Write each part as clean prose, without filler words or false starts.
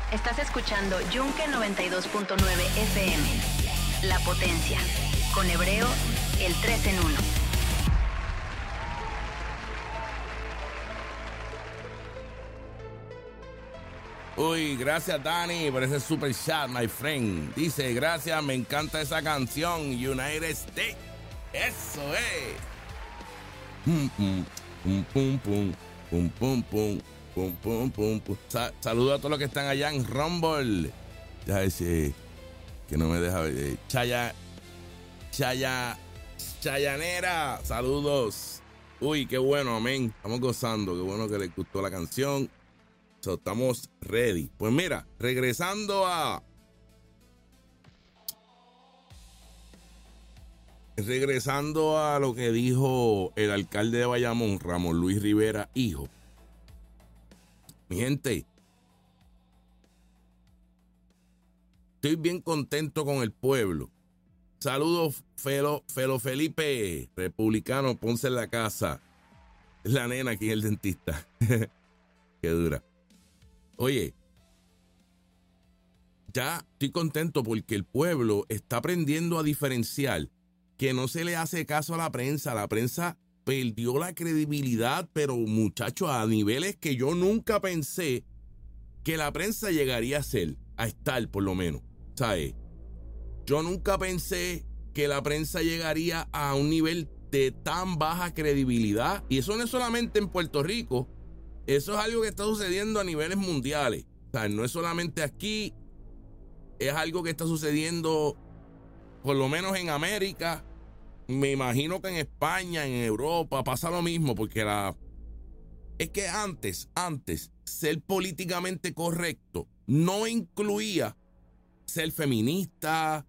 Estás escuchando Yunque 92.9 FM. La potencia. Con Hebreo, el 3 en 1. Uy, gracias Dani por ese super chat, my friend. Dice, gracias, me encanta esa canción, United States. Eso es. Pum, pum, pum, pum, pum, pum, pum, pum, pum, pum, pum, pum. Saludos a todos los que están allá en Rumble. Ya ese que no me deja ver. Chayanera, saludos. Uy, qué bueno, amén. Estamos gozando, qué bueno que les gustó la canción. So, estamos ready. Pues mira, regresando a lo que dijo el alcalde de Bayamón, Ramón Luis Rivera, hijo. Mi gente, estoy bien contento con el pueblo. Saludos, Felo Felipe, republicano, Ponce en la casa. Es la nena aquí en el dentista. Qué dura. Oye, ya estoy contento porque el pueblo está aprendiendo a diferenciar que no se le hace caso a la prensa. La prensa perdió la credibilidad, pero muchachos, a niveles que yo nunca pensé que la prensa llegaría a estar por lo menos. ¿Sabes? Yo nunca pensé que la prensa llegaría a un nivel de tan baja credibilidad. Y eso no es solamente en Puerto Rico. Eso es algo que está sucediendo a niveles mundiales. O sea, no es solamente aquí. Es algo que está sucediendo por lo menos en América. Me imagino que en España, en Europa, pasa lo mismo. Porque es que antes, ser políticamente correcto no incluía ser feminista,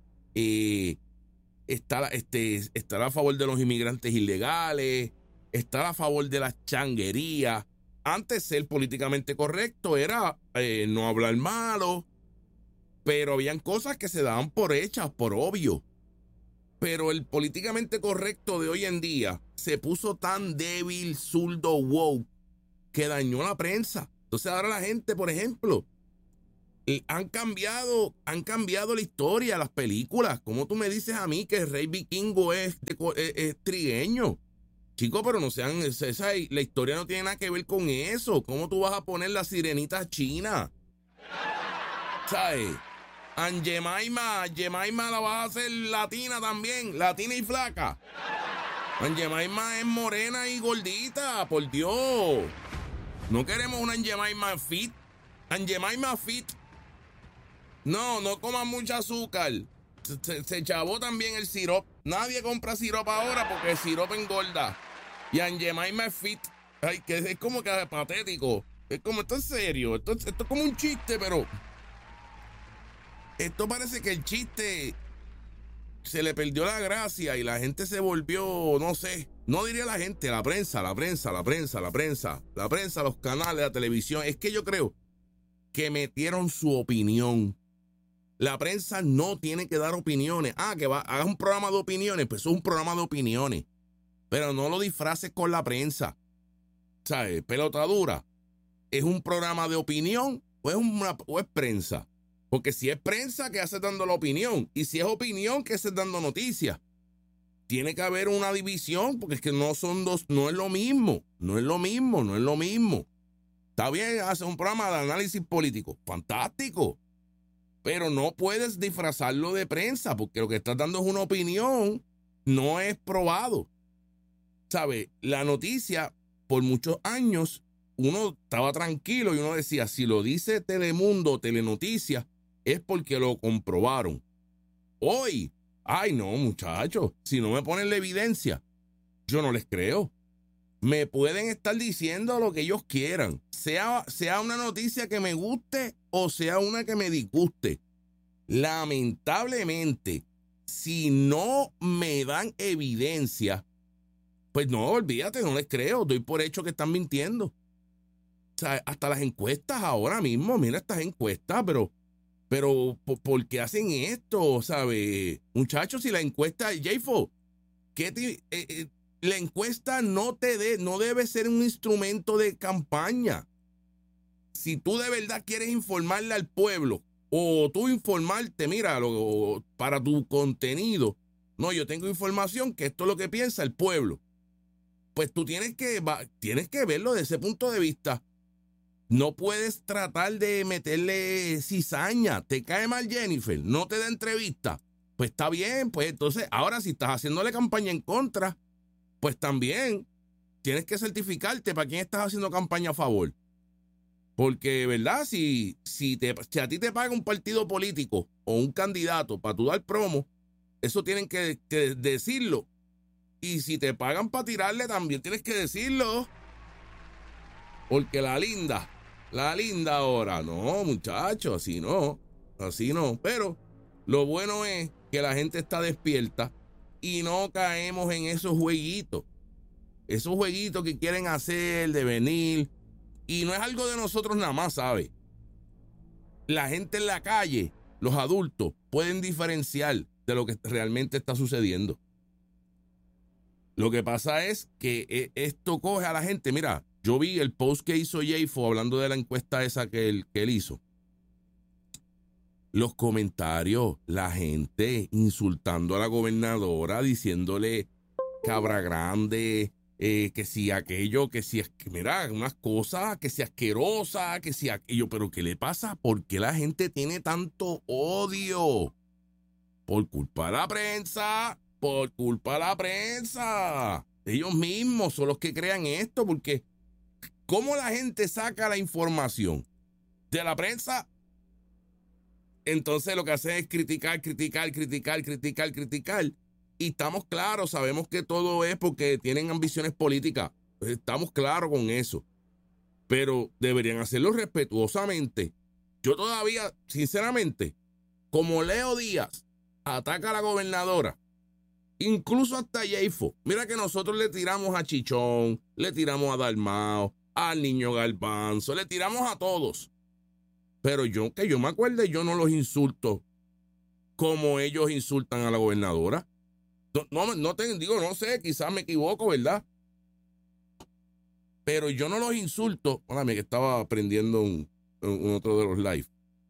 estar a favor de los inmigrantes ilegales, estar a favor de las changuerías. Antes ser políticamente correcto era no hablar malo, pero habían cosas que se daban por hechas, por obvio. Pero el políticamente correcto de hoy en día se puso tan débil, zurdo, woke, que dañó la prensa. Entonces ahora la gente, por ejemplo, han cambiado la historia, las películas. ¿Cómo tú me dices a mí que el rey vikingo es trigueño? Chicos, pero no sean, la historia no tiene nada que ver con eso. ¿Cómo tú vas a poner la sirenita china? ¿Sabes? Jemima la vas a hacer latina también, latina y flaca. Jemima es morena y gordita, por Dios. No queremos una Jemima fit. Jemima fit. No coman mucho azúcar. Se chavó también el sirop. Nadie compra sirop ahora porque el sirop engorda. Y Jemima es fit. Ay, que es como que patético. Es como, esto es serio. Esto es como un chiste, pero esto parece que el chiste se le perdió la gracia y la gente se volvió, no sé. No diría la gente, la prensa, los canales, la televisión. Es que yo creo que metieron su opinión. La prensa no tiene que dar opiniones. Que hagas un programa de opiniones, pues eso es un programa de opiniones. Pero no lo disfraces con la prensa. ¿Sabes? Pelota dura. ¿Es un programa de opinión o es prensa? Porque si es prensa, ¿qué hace dando la opinión? Y si es opinión, ¿qué hace dando noticias? Tiene que haber una división, porque es que no son dos, no es lo mismo. Está bien, hace un programa de análisis político. Fantástico. Pero no puedes disfrazarlo de prensa, porque lo que estás dando es una opinión, no es probado. ¿Sabe? La noticia, por muchos años, uno estaba tranquilo y uno decía, si lo dice Telemundo o Telenoticias, es porque lo comprobaron. Hoy, no, muchachos, si no me ponen la evidencia, yo no les creo. Me pueden estar diciendo lo que ellos quieran, sea una noticia que me guste o sea una que me disguste. Lamentablemente, si no me dan evidencia, pues no, olvídate, no les creo, doy por hecho que están mintiendo. O sea, hasta las encuestas ahora mismo, mira estas encuestas, pero ¿por qué hacen esto? ¿Sabe? Muchachos, si la encuesta, Jayfo, la encuesta no debe ser un instrumento de campaña. si tú de verdad quieres informarle al pueblo o tú informarte, mira, para tu contenido, no, yo tengo información que esto es lo que piensa el pueblo, pues tú tienes que verlo desde ese punto de vista. No puedes tratar de meterle cizaña. Te cae mal Jennifer, no te da entrevista. Pues está bien, pues entonces, ahora si estás haciéndole campaña en contra, pues también tienes que certificarte para quién estás haciendo campaña a favor. Porque, ¿verdad? Si a ti te paga un partido político o un candidato para tú dar promo, eso tienen que decirlo. Y si te pagan para tirarle, también tienes que decirlo. Porque la linda ahora, no, muchachos, así no. Pero lo bueno es que la gente está despierta y no caemos en esos jueguitos que quieren hacer de venir. Y no es algo de nosotros nada más, ¿sabes? La gente en la calle, los adultos, pueden diferenciar de lo que realmente está sucediendo. Lo que pasa es que esto coge a la gente. Mira, yo vi el post que hizo Jayfo hablando de la encuesta esa que él hizo. Los comentarios, la gente insultando a la gobernadora, diciéndole cabra grande, que si aquello, que si, mira, unas cosas, que si asquerosa, que si aquello. Pero ¿qué le pasa? ¿Por qué la gente tiene tanto odio? Por culpa de la prensa. Por culpa de la prensa. Ellos mismos son los que crean esto, porque ¿cómo la gente saca la información? De la prensa. Entonces lo que hace es criticar. Y estamos claros, sabemos que todo es porque tienen ambiciones políticas. Estamos claros con eso. Pero deberían hacerlo respetuosamente. Yo todavía, sinceramente, como Leo Díaz ataca a la gobernadora, incluso hasta Jayfo. Mira que nosotros le tiramos a Chichón, le tiramos a Dalmao, al Niño Garbanzo, le tiramos a todos. Pero que yo me acuerde, yo no los insulto como ellos insultan a la gobernadora. No te digo, no sé, quizás me equivoco, ¿verdad? Pero yo no los insulto. Óyame, que estaba aprendiendo un otro de los live.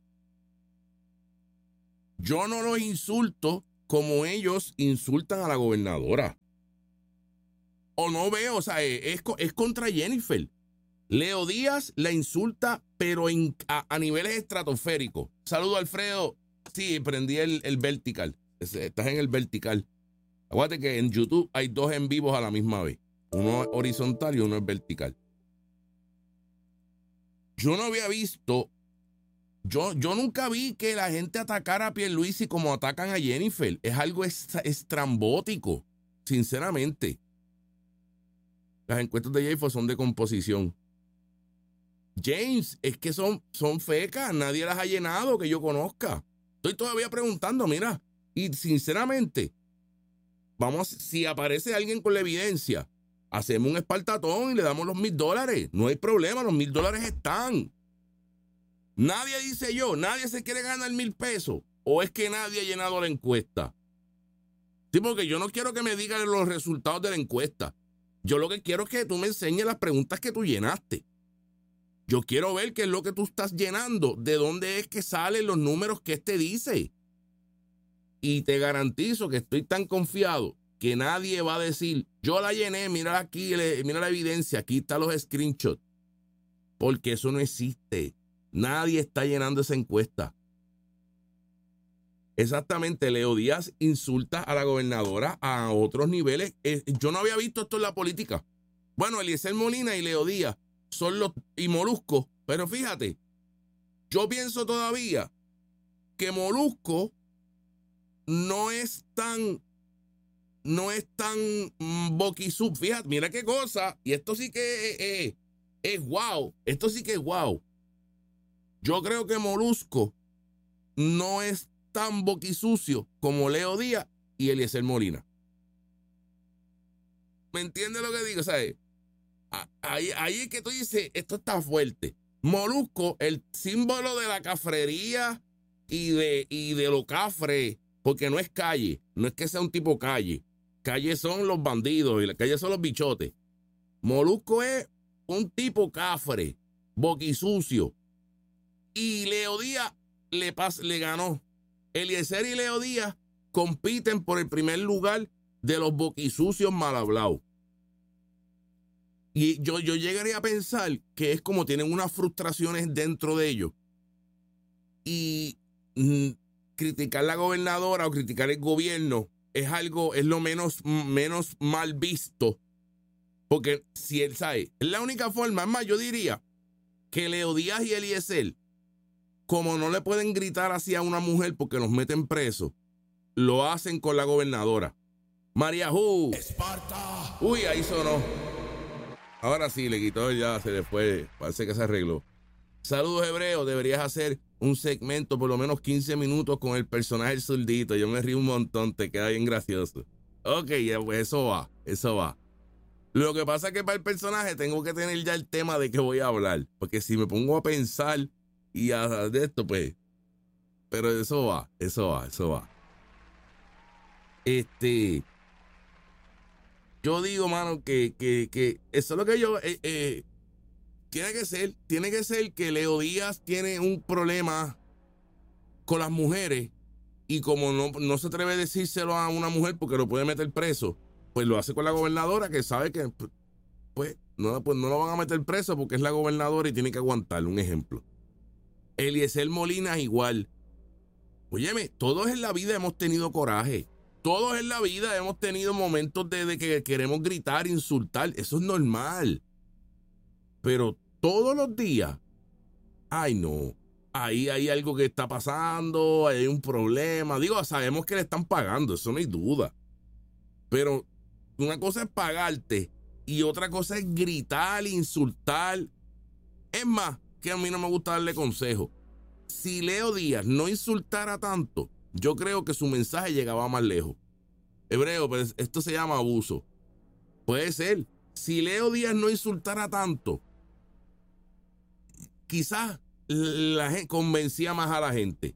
Yo no los insulto como ellos insultan a la gobernadora. O no veo, o sea, es contra Jennifer. Leo Díaz la insulta, pero a niveles estratosféricos. Saludo, Alfredo. Sí, prendí el vertical. Estás en el vertical. Acuérdate que en YouTube hay dos en vivos a la misma vez. Uno es horizontal y uno es vertical. Yo no había visto, yo nunca vi que la gente atacara a Pierluisi como atacan a Jennifer. Es algo estrambótico, sinceramente. Las encuestas de Jayfo son de composición. James, es que son fecas, nadie las ha llenado que yo conozca. Estoy todavía preguntando, mira, y sinceramente, si aparece alguien con la evidencia, hacemos un espartatón y le damos los $1,000. No hay problema, los $1,000 están. Nadie dice nadie se quiere ganar $1,000. ¿O es que nadie ha llenado la encuesta? Sí, porque yo no quiero que me digan los resultados de la encuesta. Yo lo que quiero es que tú me enseñes las preguntas que tú llenaste. Yo quiero ver qué es lo que tú estás llenando, de dónde es que salen los números que dice. Y te garantizo que estoy tan confiado que nadie va a decir, yo la llené, mira aquí, mira la evidencia, aquí están los screenshots. Porque eso no existe. Nadie está llenando esa encuesta. Exactamente, Leo Díaz insulta a la gobernadora a otros niveles. Yo no había visto esto en la política. Bueno, Eliezer Molina y Leo Díaz son y Molusco, pero fíjate, yo pienso todavía que Molusco no es tan boquisub. Fíjate, mira qué cosa, y esto sí que es wow, esto sí que es wow. Yo creo que Molusco no es tan boquisucio como Leo Díaz y Eliezer Molina. ¿Me entiendes lo que digo? ¿Sabes? Ahí es que tú dices, esto está fuerte. Molusco, el símbolo de la cafrería y de lo cafre, porque no es calle, no es que sea un tipo calle. Calle son los bandidos y la calle son los bichotes. Molusco es un tipo cafre, boquisucio. Y Leo Díaz le ganó. Eliezer y Leo Díaz compiten por el primer lugar de los boquisucios mal hablados. Y yo llegaría a pensar que es como tienen unas frustraciones dentro de ellos. Y criticar la gobernadora o criticar el gobierno es lo menos mal visto. Porque si él sabe, es la única forma. Es más, yo diría que Leo Díaz y Eliezer, como no le pueden gritar así a una mujer porque los meten presos, lo hacen con la gobernadora. María Jú. Esparta. Uy, ahí sonó. Ahora sí, le quitó, ya se le fue. Parece que se arregló. Saludos, Hebreo. Deberías hacer un segmento, por lo menos 15 minutos, con el personaje del zurdito. Yo me río un montón, te queda bien gracioso. Ok, pues eso va. Lo que pasa es que para el personaje tengo que tener ya el tema de que voy a hablar. Porque si me pongo a pensar y a de esto, pues. Pero eso va. Yo digo, mano, que eso es lo que yo... tiene que ser que Leo Díaz tiene un problema con las mujeres y como no se atreve a decírselo a una mujer porque lo puede meter preso, pues lo hace con la gobernadora que sabe que pues no lo van a meter preso porque es la gobernadora y tiene que aguantar, un ejemplo. Eliezer Molina igual. Óyeme, todos en la vida hemos tenido coraje. Todos en la vida hemos tenido momentos de que queremos gritar, insultar. Eso es normal. Pero todos los días, ay no, ahí hay algo que está pasando, hay un problema. Digo, sabemos que le están pagando, eso no hay duda. Pero una cosa es pagarte y otra cosa es gritar, insultar. Es más, que a mí no me gusta darle consejo. Si Leo Díaz no insultara tanto, yo creo que su mensaje llegaba más lejos. Hebreo, pero esto se llama abuso. Puede ser. Si Leo Díaz no insultara tanto, quizás la gente convencía más a la gente.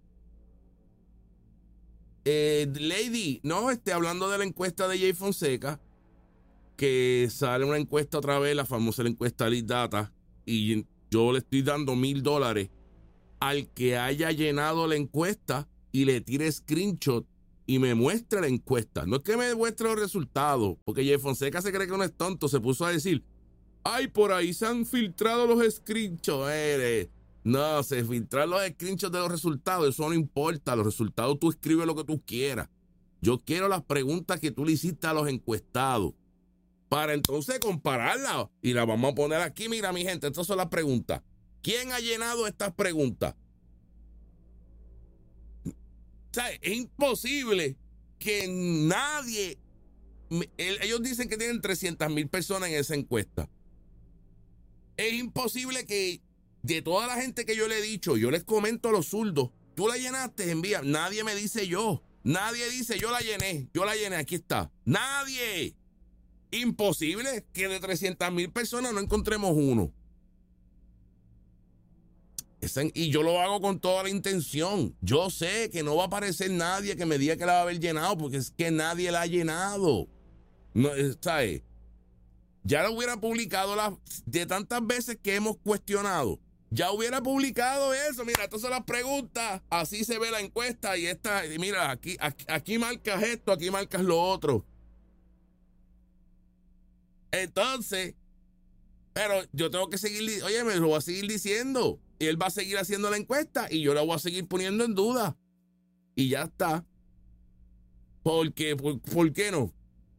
Lady, no, hablando de la encuesta de Jay Fonseca, que sale una encuesta otra vez, la famosa encuesta Lead Data, y yo le estoy dando $1,000 al que haya llenado la encuesta y le tire screenshot y me muestre la encuesta. No es que me muestre los resultados, porque Jay Fonseca se cree que no es tonto, se puso a decir, ay, por ahí se han filtrado los screenshots. No, se filtran los screenshots de los resultados, eso no importa, los resultados tú escribes lo que tú quieras. Yo quiero las preguntas que tú le hiciste a los encuestados, para entonces compararlas, y las vamos a poner aquí. Mira, mi gente, estas son las preguntas. ¿Quién ha llenado estas preguntas? O sea, es imposible que nadie... Ellos dicen que tienen 300,000 personas en esa encuesta. Es imposible que de toda la gente que yo le he dicho, yo les comento a los zurdos, tú la llenaste, envía. Nadie me dice yo. Nadie dice yo la llené, aquí está. Nadie. Imposible que de 300,000 personas no encontremos uno. Y yo lo hago con toda la intención. Yo sé que no va a aparecer nadie que me diga que la va a haber llenado, porque es que nadie la ha llenado. No, ¿sabes? Ya lo hubiera publicado de tantas veces que hemos cuestionado. Ya hubiera publicado eso. Mira, estas son las preguntas. Así se ve la encuesta y esta. Y mira, aquí marcas esto, aquí marcas lo otro. Entonces, pero yo tengo que seguir, oye, me lo voy a seguir diciendo. Y él va a seguir haciendo la encuesta y yo la voy a seguir poniendo en duda. Y ya está. Porque, ¿por qué no?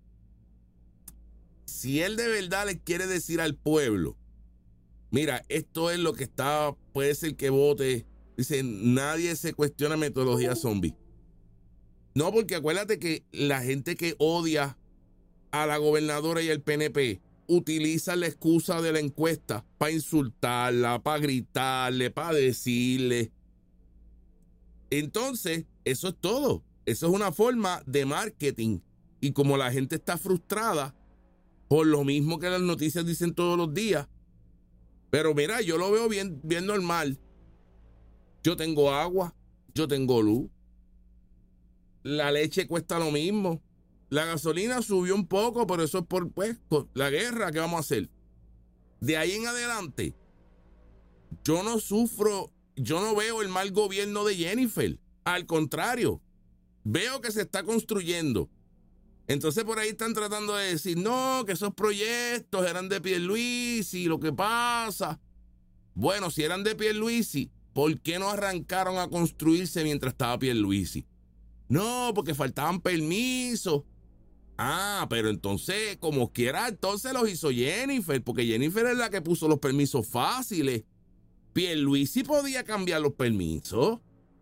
Si él de verdad le quiere decir al pueblo, mira, esto es lo que está, puede ser que vote. Dice, nadie se cuestiona metodología zombie. No, porque acuérdate que la gente que odia a la gobernadora y al PNP utiliza la excusa de la encuesta para insultarla, para gritarle, para decirle. Entonces, eso es todo. Eso es una forma de marketing. Y como la gente está frustrada, por lo mismo que las noticias dicen todos los días. Pero mira, yo lo veo bien normal. Yo tengo agua, yo tengo luz. La leche cuesta lo mismo. La gasolina subió un poco, pero eso es por la guerra que vamos a hacer. De ahí en adelante, yo no veo el mal gobierno de Jennifer. Al contrario, veo que se está construyendo. Entonces por ahí están tratando de decir, no, que esos proyectos eran de Pierluisi, lo que pasa. Bueno, si eran de Pierluisi, ¿por qué no arrancaron a construirse mientras estaba Pierluisi? No, porque faltaban permisos. Ah, pero entonces, como quiera, entonces los hizo Jennifer, porque Jennifer es la que puso los permisos fáciles. Pierluisi podía cambiar los permisos.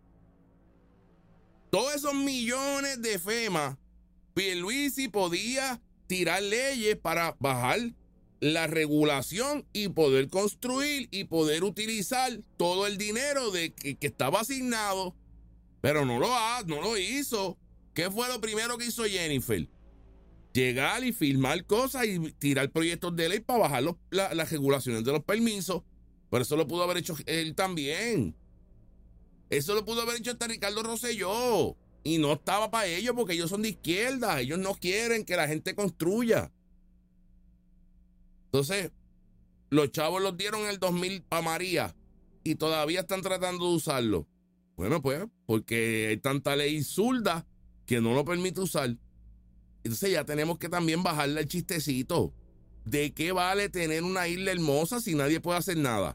Todos esos millones de FEMA, Pierluisi podía tirar leyes para bajar la regulación y poder construir y poder utilizar todo el dinero que estaba asignado, pero no lo hizo. ¿Qué fue lo primero que hizo Jennifer? Llegar y firmar cosas y tirar proyectos de ley para bajar las regulaciones de los permisos. Pero eso lo pudo haber hecho él también. Eso lo pudo haber hecho hasta Ricardo Rosselló. Y no estaba para ellos porque ellos son de izquierda. Ellos no quieren que la gente construya. Entonces, los chavos los dieron en el 2000 para María y todavía están tratando de usarlo. Bueno, pues, porque hay tanta ley zurda que no lo permite usar. Entonces ya tenemos que también bajarle el chistecito. ¿De qué vale tener una isla hermosa si nadie puede hacer nada?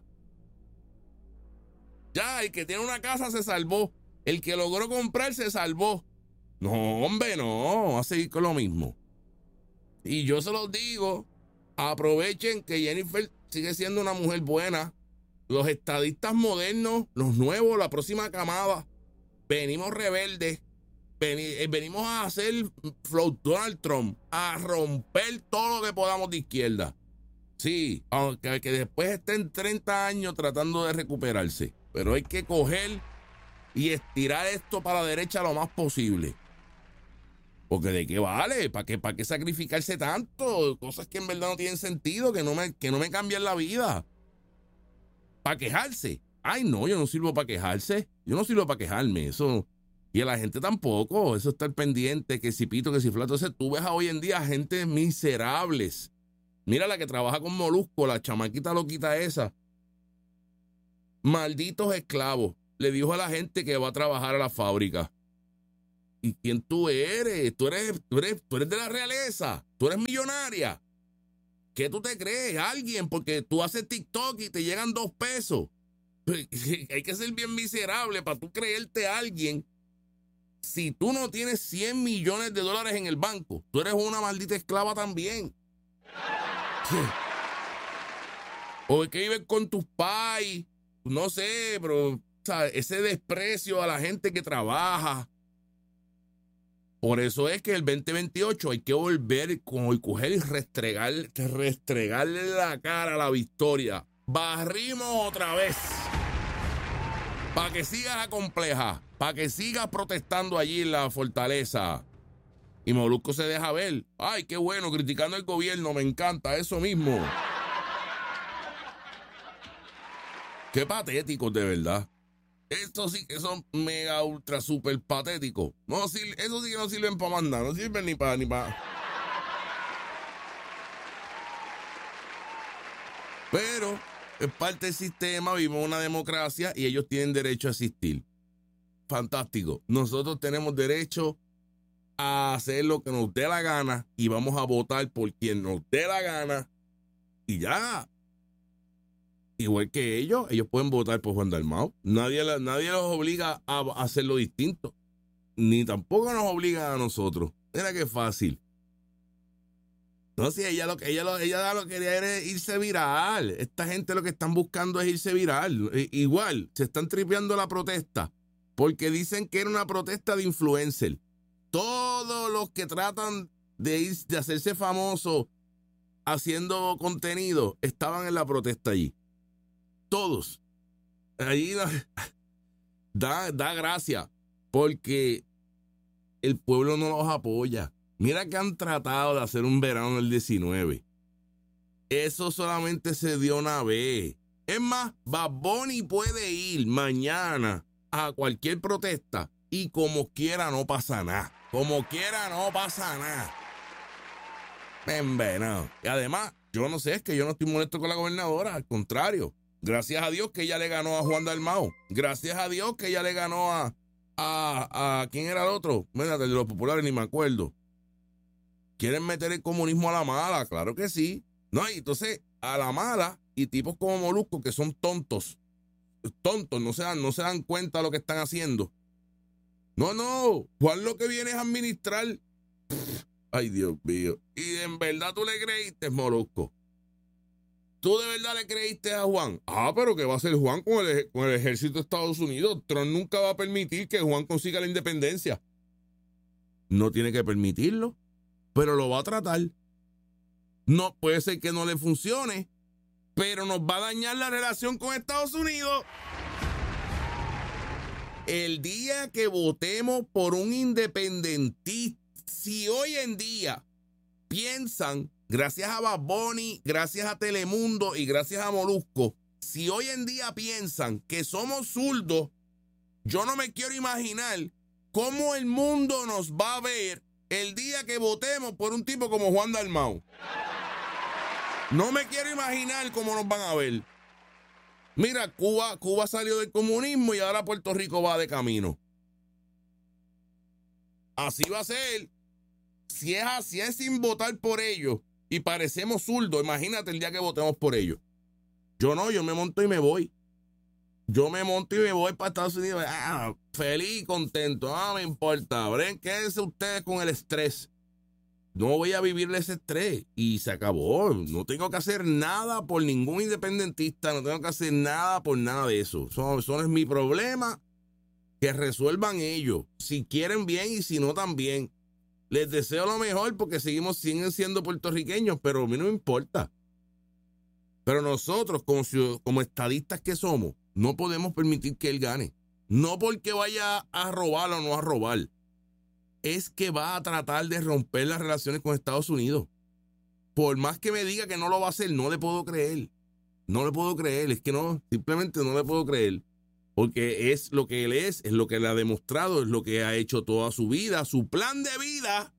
Ya, el que tiene una casa se salvó. El que logró comprar se salvó. No, hombre, no. Va a seguir con lo mismo. Y yo se los digo, aprovechen que Jennifer sigue siendo una mujer buena. Los estadistas modernos, los nuevos, la próxima camada, venimos rebeldes. Venimos a hacer flow Donald Trump, a romper todo lo que podamos de izquierda. Sí, aunque que después estén 30 años tratando de recuperarse. Pero hay que coger y estirar esto para la derecha lo más posible. Porque ¿de qué vale? ¿Para qué sacrificarse tanto? Cosas que en verdad no tienen sentido, que no me cambian la vida. ¿Para quejarse? Ay, no, yo no sirvo para quejarse. Yo no sirvo para quejarme, eso. Y a la gente tampoco, eso estar pendiente, que si pito, que si flato. Entonces tú ves hoy en día gente miserables. Mira la que trabaja con Molusco, la chamaquita loquita esa. Malditos esclavos. Le dijo a la gente que va a trabajar a la fábrica. ¿Y quién tú eres? Tú eres de la realeza. Tú eres millonaria. ¿Qué tú te crees? Alguien, porque tú haces TikTok y te llegan 2 pesos. Hay que ser bien miserable para tú creerte a alguien. Si tú no tienes 100 millones de dólares en el banco, tú eres una maldita esclava también. O es que vives con tus pais, no sé, pero o sea, ese desprecio a la gente que trabaja. Por eso es que el 2028 hay que volver con coger y restregarle la cara a la victoria. Barrimos otra vez. Para que sigas acompleja. Para que sigas protestando allí en la fortaleza. Y Molusco se deja ver. Ay, qué bueno, criticando el gobierno. Me encanta eso mismo. Qué patéticos, de verdad. Estos sí que son mega, ultra, super patéticos. No, eso sí que no sirven para mandar. No sirven ni para... Pero es parte del sistema, vivimos una democracia y ellos tienen derecho a existir. Fantástico. Nosotros tenemos derecho a hacer lo que nos dé la gana y vamos a votar por quien nos dé la gana y ya. Igual que ellos pueden votar por Juan Dalmau. Nadie los obliga a hacerlo distinto. Ni tampoco nos obliga a nosotros. Mira qué fácil. No, si ella lo que quería era irse viral. Esta gente lo que están buscando es irse viral. Igual, se están tripeando la protesta. Porque dicen que era una protesta de influencer. Todos los que tratan de hacerse famosos haciendo contenido estaban en la protesta allí. Todos. Allí da gracia. Porque el pueblo no los apoya. Mira que han tratado de hacer un verano del 19. Eso solamente se dio una vez. Es más, Bad Bunny puede ir mañana a cualquier protesta y como quiera no pasa nada. Como quiera no pasa nada. No. Y además, yo no sé, es que yo no estoy molesto con la gobernadora. Al contrario, Gracias a Dios que ella le ganó a Juan Dalmau. Gracias a Dios que ella le ganó a ¿quién era el otro? Mira, de los populares ni me acuerdo. ¿Quieren meter el comunismo a la mala? Claro que sí. No, y entonces a la mala y tipos como Molusco que son tontos, no se dan cuenta de lo que están haciendo. No, Juan lo que viene es administrar. Ay, Dios mío. Y en verdad tú le creíste, Molusco. ¿Tú de verdad le creíste a Juan? Pero ¿qué va a hacer Juan con el ejército de Estados Unidos? Trump nunca va a permitir que Juan consiga la independencia. No tiene que permitirlo, pero lo va a tratar. No puede ser que no le funcione, pero nos va a dañar la relación con Estados Unidos. El día que votemos por un independentista, si hoy en día piensan, gracias a Bad Bunny, gracias a Telemundo y gracias a Molusco, si hoy en día piensan que somos zurdos, yo no me quiero imaginar cómo el mundo nos va a ver el día que votemos por un tipo como Juan Dalmau. No me quiero imaginar cómo nos van a ver. Mira, Cuba salió del comunismo y ahora Puerto Rico va de camino. Así va a ser. Si es sin votar por ellos y parecemos zurdos, imagínate el día que votemos por ellos. Yo me monto y me voy. Yo me monto y me voy para Estados Unidos. Feliz, contento. No me importa. Quédense ustedes con el estrés. No voy a vivirle ese estrés. Y se acabó. No tengo que hacer nada por ningún independentista. No tengo que hacer nada por nada de eso. Eso no es mi problema. Que resuelvan ellos. Si quieren bien y si no también. Les deseo lo mejor porque siguen siendo puertorriqueños, pero a mí no me importa. Pero nosotros, como estadistas que somos, no podemos permitir que él gane. No porque vaya a robar o no a robar. Es que va a tratar de romper las relaciones con Estados Unidos. Por más que me diga que no lo va a hacer, no le puedo creer. No le puedo creer. Es que no, simplemente no le puedo creer. Porque es lo que él es lo que le ha demostrado, es lo que ha hecho toda su vida. Su plan de vida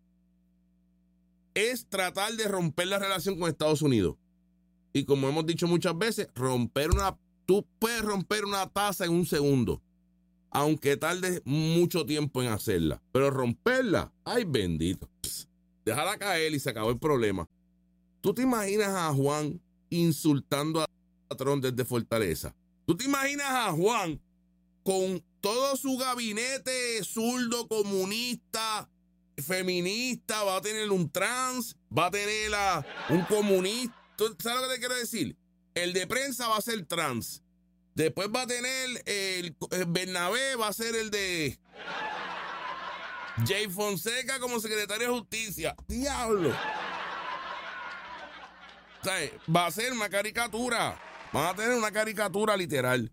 es tratar de romper la relación con Estados Unidos. Y como hemos dicho muchas veces, tú puedes romper una taza en un segundo, aunque tarde mucho tiempo en hacerla. Pero romperla, ay bendito, déjala caer y se acabó el problema. ¿Tú te imaginas a Juan insultando a Trump desde Fortaleza? ¿Tú te imaginas a Juan con todo su gabinete zurdo, comunista, feminista, va a tener un trans, va a tener un comunista? ¿Tú sabes lo que te quiero decir? El de prensa va a ser trans. Después va a tener el Bernabé, va a ser el de Jay Fonseca como secretario de Justicia. ¡Diablo! O sea, va a ser una caricatura. Van a tener una caricatura literal.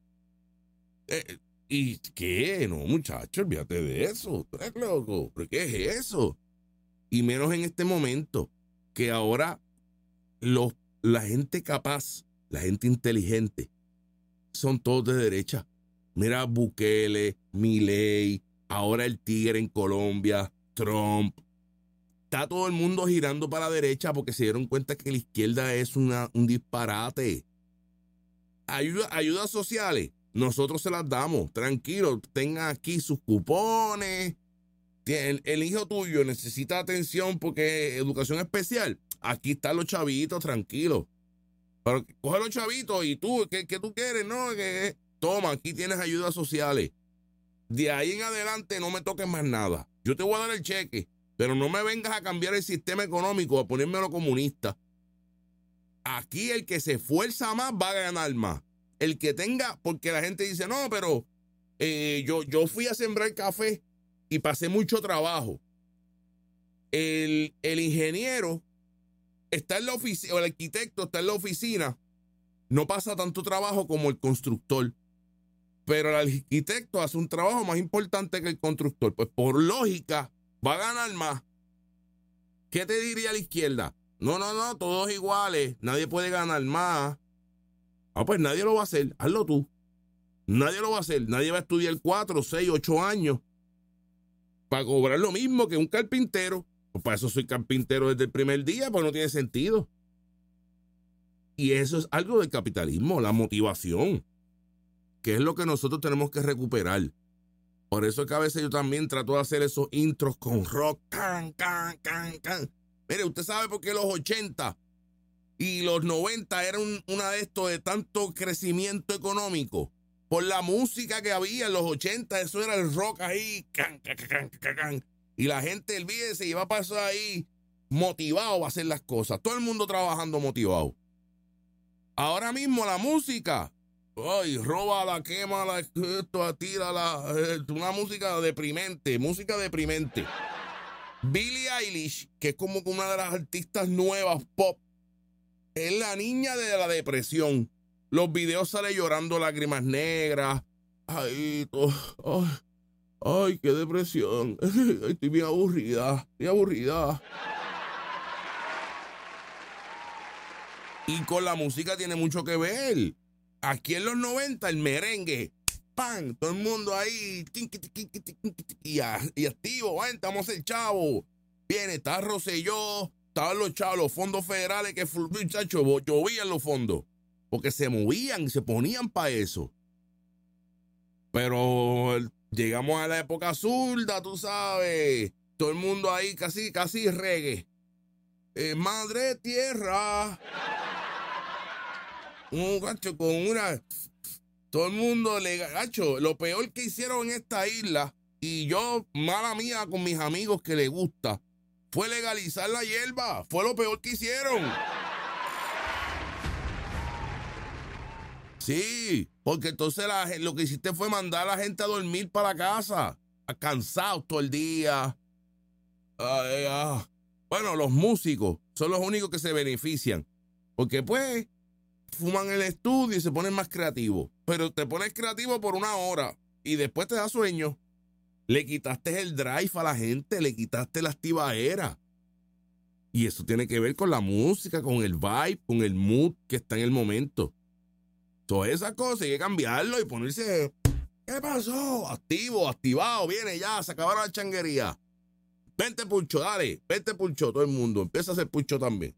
¿Y qué? No, muchacho, olvídate de eso. ¿Tú eres loco? ¿Pero qué es eso? Y menos en este momento, que ahora la gente capaz, la gente inteligente, son todos de derecha. Mira, Bukele, Milei, ahora el tigre en Colombia, Trump. Está todo el mundo girando para la derecha porque se dieron cuenta que la izquierda es un disparate. Ayudas sociales, nosotros se las damos. Tranquilo, tengan aquí sus cupones. El hijo tuyo necesita atención porque educación especial. Aquí están los chavitos, tranquilos. Pero coge los chavitos y tú, ¿qué tú quieres? No, toma, aquí tienes ayudas sociales. De ahí en adelante no me toques más nada. Yo te voy a dar el cheque, pero no me vengas a cambiar el sistema económico, a ponerme a lo comunista. Aquí el que se esfuerza más va a ganar más. El que tenga, porque la gente dice, no, pero yo fui a sembrar café y pasé mucho trabajo. El ingeniero está en la oficina, o el arquitecto está en la oficina, no pasa tanto trabajo como el constructor. Pero el arquitecto hace un trabajo más importante que el constructor. Pues por lógica, va a ganar más. ¿Qué te diría la izquierda? No, todos iguales, nadie puede ganar más. Pues nadie lo va a hacer, hazlo tú. Nadie lo va a hacer, nadie va a estudiar 4, 6, 8 años para cobrar lo mismo que un carpintero. Pues para eso soy carpintero desde el primer día, pues no tiene sentido. Y eso es algo del capitalismo, la motivación, que es lo que nosotros tenemos que recuperar. Por eso es que a veces yo también trato de hacer esos intros con rock. Can, can, can, can. Mire, usted sabe por qué los 80 y los 90 eran una de estos de tanto crecimiento económico. Por la música que había en los 80, eso era el rock ahí. Can, can, can, can, can. Y la gente, olvídese, iba a pasar ahí motivado a hacer las cosas. Todo el mundo trabajando motivado. Ahora mismo la música, ay, róbala, quémala, esto, tírala, una música deprimente. Billie Eilish, que es como una de las artistas nuevas pop, es la niña de la depresión. Los videos sale llorando lágrimas negras. Ay, ay, qué depresión. Estoy bien aburrida, Y con la música tiene mucho que ver. Aquí en los 90, el merengue, ¡pam! Todo el mundo ahí, y activo, estamos el chavo. Viene, está Rosselló, estaban los chavos, los fondos federales que, muchachos, llovían los fondos. Porque se movían, se ponían para eso. Pero llegamos a la época zurda, tú sabes. Todo el mundo ahí casi reggae. Madre tierra. Un gacho con una... Todo el mundo gacho. Lo peor que hicieron en esta isla, y yo, mala mía, con mis amigos que les gusta, fue legalizar la hierba. Fue lo peor que hicieron. Sí, porque entonces lo que hiciste fue mandar a la gente a dormir para la casa, cansados todo el día. Bueno, los músicos son los únicos que se benefician, porque pues fuman en el estudio y se ponen más creativos, pero te pones creativo por una hora y después te da sueño. Le quitaste el drive a la gente, le quitaste la activaera. Y eso tiene que ver con la música, con el vibe, con el mood que está en el momento. Todas esas cosas hay que cambiarlo y ponerse, ¿qué pasó? Activo, activado, viene ya, se acabaron la changuería. Vente Pulcho, dale, vente Pulcho, todo el mundo, empieza a hacer Pulcho también.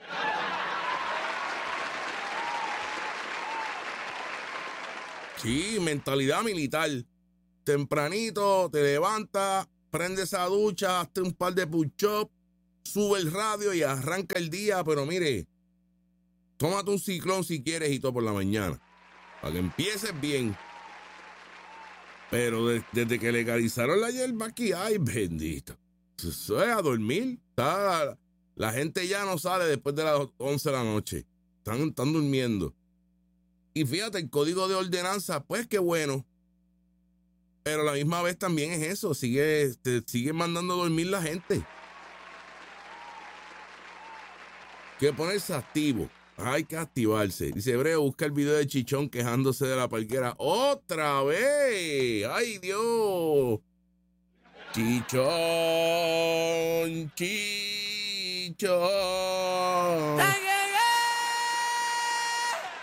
Sí, mentalidad militar. Tempranito, te levantas, prendes esa ducha, hazte un par de push-ups, sube el radio y arranca el día, pero mire, tómate un ciclón si quieres y todo por la mañana, para que empieces bien. Pero desde que legalizaron la hierba aquí, ay, bendito. Eso es a dormir. La gente ya no sale después de las 11 de la noche. Están durmiendo. Y fíjate, el código de ordenanza, pues qué bueno. Pero a la misma vez también es eso. Sigue mandando a dormir la gente. Hay que ponerse activo. Hay que activarse. Dice Hebreo, busca el video de Chichón quejándose de la parquera. ¡Otra vez! ¡Ay, Dios! Chichón.